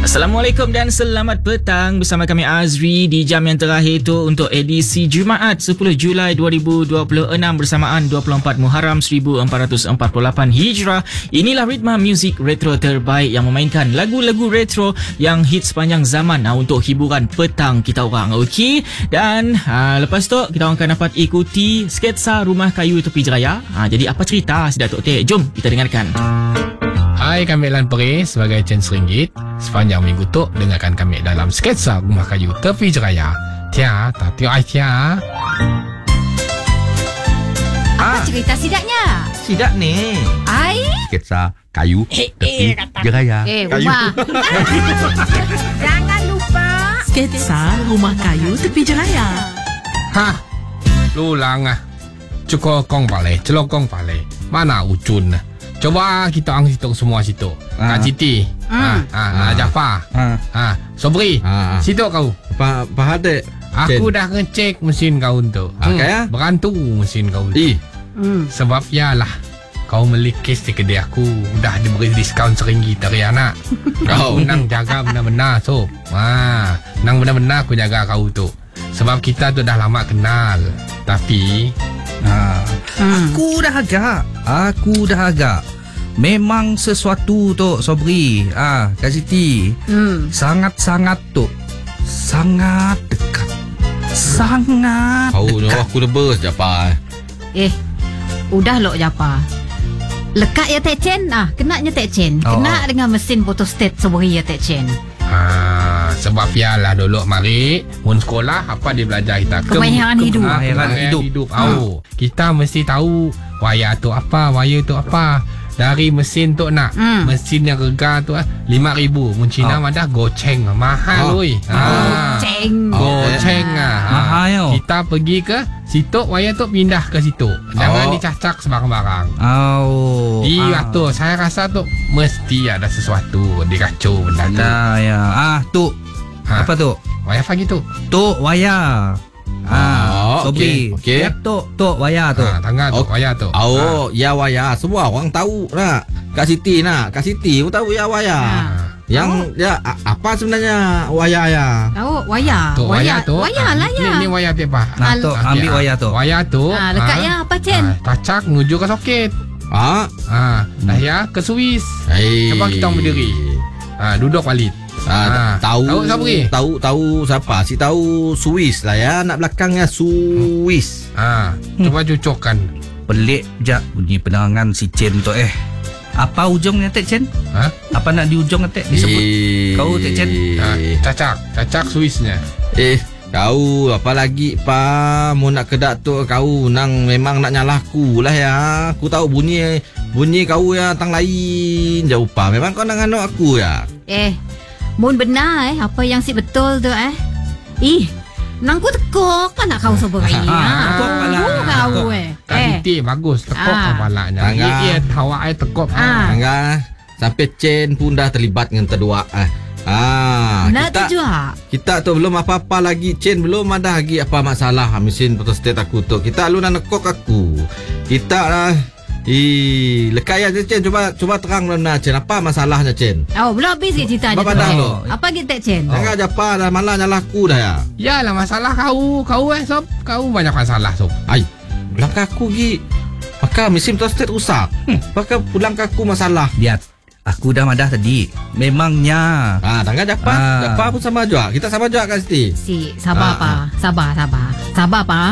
Assalamualaikum dan selamat petang bersama kami Azri di jam yang terakhir tu untuk edisi Jumaat 10 Julai 2026 bersamaan 24 Muharram 1448 Hijrah. Inilah Ritma Music Retro terbaik yang memainkan lagu-lagu retro yang hit sepanjang zaman untuk hiburan petang kita orang. Okey, dan lepas tu kita orang akan dapat ikuti sketsa Rumah Kayu Tepi Jeraya. Jadi apa cerita si Datuk Teh? Jom kita dengarkan. Hai, kami Lan Peri sebagai Cen Seringgit. Sepanjang minggu tu dengarkan kami dalam sketsa Rumah Kayu Tepi Jeraya. Tia, tak tiup ai tia. Apa cerita sidaknya? Sidak ni Ai? sketsa kayu tepi jeraya. Rumah. Jangan lupa Sketsa Rumah Kayu Tepi Jeraya. Hah, lulang Cukup kong balai, celokong balai. Mana Ucun? Coba kita ang situ semua situ. Kak Citi, Jafar, Sobri, situ kau. Pak Hadek. Aku dah ngecek mesin kau tu. Kaya? Berantu mesin kau tu. Sebab yalah, kau melikis di kedai aku. Dah diberi diskaun RM1 dari anak. Kau nang jaga benar-benar sob. Nang benar-benar aku jaga kau tu. Sebab kita tu dah lama kenal. Tapi Aku dah agak memang sesuatu tu Sobri, Kak Siti, sangat-sangat tu, sangat dekat, sangat Kau dekat. nyawa aku lebas Japa. Udah lo Japa. Lekat ya Tek Chen. Kenanya Tek Chen. Kena dengan mesin photostat Sobri ya Tek Chen. sebab yalah dulu mari mun sekolah apa dia belajar kita Kemahiran hidup. Kemahiran hidup. Kita mesti tahu wayar tu apa, dari mesin tu nak mesin yang rega tu RM5,000. Mun Cina madah goceng mahal oi. Goceng mahal. Kita pergi ke situ, wayar tu pindah ke situ. Jangan dicacak sembarang-barang. Iya tu, saya rasa tu mesti ada sesuatu dikacau benda tu. Tu apa tu? Wayar pagi tu. Tu wayar. Sobri. Okey. Tu wayar tu. Tangga tu wayar tu. Ya wayar. Semua orang tahu nak. Kak Siti pun tahu ya wayar. Yang ya apa sebenarnya wayar ya? Tahu wayar. Tu wayar tu. Wayar lah ya. Ni wayar apa? Tu ambil wayar tu. Wayar tu. Lekat ya apa Chen? Tacak menuju ke soket. Dah ya ke Swiss. Coba kita berdiri. Duduk balik. Tahu Sabri? Tahu siapa? Si tahu Swiss lah ya, nak belakangnya Swiss. Coba cucukkan. Pelik jak bunyi penerangan si Chen tu Apa ujungnya Tek Chen? Apa nak di ujung Tek disebut? Kau Tek Chen? Cacak Swissnya. Kau apa lagi pa mau nak kedak tu kau nang memang nak nyalahku lah ya. Aku tahu bunyi kau ya tang lain jauh pa. Memang kau nak ngano aku ya. Mun benar apa yang si betul tu nang ku tekok kan nak kau Sobri. Tekok pala. Kau Tadi bagus tekok kepalanya. Iya tawa tekok. Angga sampai Chen pun dah terlibat dengan terdua. Kita tu belum apa-apa lagi. Chen belum ada lagi apa masalah mesin photostat aku tu. Kita lu nak nekok aku. Kita lah lekaya Chen, coba terang benar Chen, apa masalahnya Chen? Belum habis ke cerita dia tu. Apa kita Chen? Jangan japa dah malah nyalahku dah ya. Yalah masalah kau sob. Kau banyak masalah sob. Pulang ke aku gi. Maka mesin photostat rusak. Maka pulang ke aku masalah. Lihat, aku dah madah tadi. Memangnya. Jangan japa. Japa pun sama juga. Kita sama juga kan Siti. Sabar pa. Sabar pa.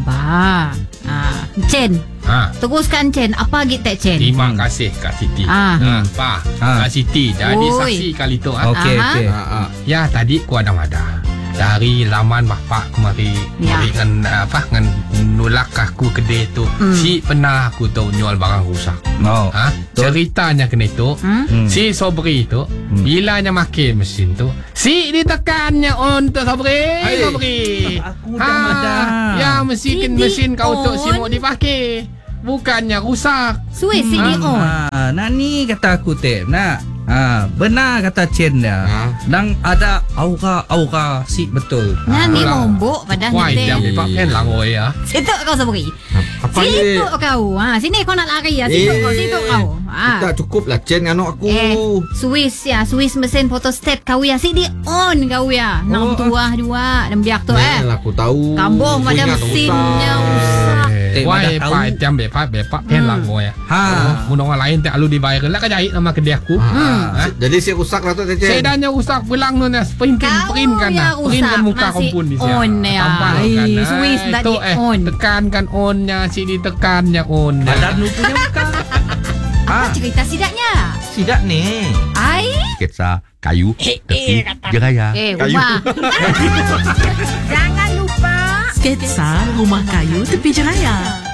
Chen. Teruskan Chen. Apa lagi Tek Chen? Terima kasih Kak Siti. Kak Siti jadi saksi kali tu. Okey. Ya tadi ku ada dari laman bapak kemari dengan dengan nolak aku kedai tu. Si pernah aku tu jual barang rusak. Ceritanya kena tu si Sobri tu bilanya makin mesin tu si ditekannya untuk Sobri. Aku dah madah. Ya mesin kau tu si mau dipakai bukannya rusak. Suai si dia on. Nak ni kata aku Tek. Nak Benar kata Chen ya. Nang ada aura si betul. Nani mombok padahal Why nete. dia bepak pen lang oi ya. Situ kau sabari. Apa Situ kau. Sini kau nak lari ya. Situ kau. Tak cukup lah Chen dengan aku. Swiss mesin photostat kau ya. Si di on kau ya. Nak tuah dua dan biak tu Aku tahu. Kambung pada mesinnya usah. Why pai jam bepak pen lang oi. Mun orang lain tak alu dibayar lah kajait nama kedai aku. Jadi si rusak lah tu Chen. Sedanya rusak pulang nu nas print kan muka kompun di sini. On ya. Swiss dah di on. Tekankan on-nya, si ditekannya on. Badan lu punya muka. Apa cerita sidaknya? Sidak ni. Ai. Sketsa kayu tepi jeraya. Rumah. Jangan lupa Sketsa Rumah Kayu Tepi Jeraya.